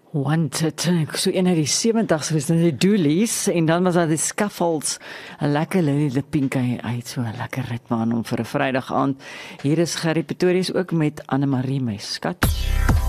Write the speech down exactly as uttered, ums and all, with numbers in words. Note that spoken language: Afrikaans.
Wanted, so een uit die sewentig's was die Doolies, en dan was daar die Scuffles, 'n lekker Lily the Pink uit, so 'n lekker ritme aan om vir 'n Vrydag aand. Hier is Gerrie Pretorius ook met Anne Marie, my skat.